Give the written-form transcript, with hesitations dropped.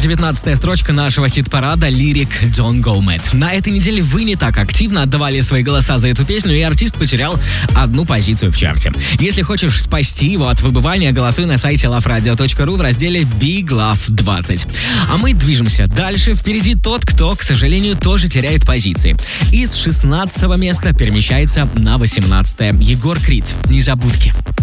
19-я строчка нашего хит-парада «Lyric Don't Go Mad». На этой неделе вы не так активно отдавали свои голоса за эту песню, и артист потерял одну позицию в чарте. Если хочешь спасти его от выбывания, голосуй на сайте loveradio.ru в разделе Big Love 20. А мы движемся дальше. Впереди тот, кто, к сожалению, тоже теряет позиции. Из 16 места перемещается на 18-е. Егор Крид «Незабудки».